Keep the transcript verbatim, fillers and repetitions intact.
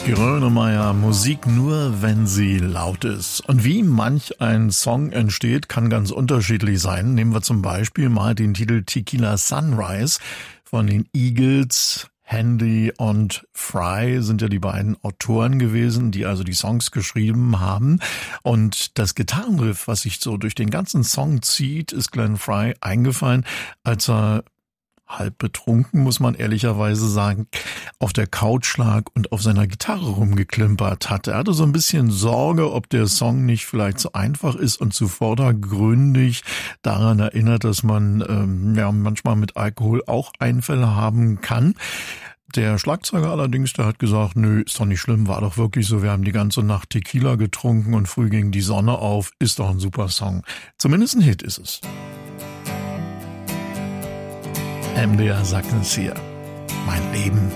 Grönemeyer, Musik nur, wenn sie laut ist. Und wie manch ein Song entsteht, kann ganz unterschiedlich sein. Nehmen wir zum Beispiel mal den Titel Tequila Sunrise von den Eagles. Handy und Fry sind ja die beiden Autoren gewesen, die also die Songs geschrieben haben. Und das Gitarrenriff, was sich so durch den ganzen Song zieht, ist Glenn Fry eingefallen, als er halb betrunken, muss man ehrlicherweise sagen, auf der Couch lag und auf seiner Gitarre rumgeklimpert hat. Er hatte so ein bisschen Sorge, ob der Song nicht vielleicht zu einfach ist und zu vordergründig daran erinnert, dass man ähm, ja manchmal mit Alkohol auch Einfälle haben kann. Der Schlagzeuger allerdings, der hat gesagt, nö, ist doch nicht schlimm, war doch wirklich so, wir haben die ganze Nacht Tequila getrunken und früh ging die Sonne auf, ist doch ein super Song. Zumindest ein Hit ist es. M D R Sackens hier. Mein Leben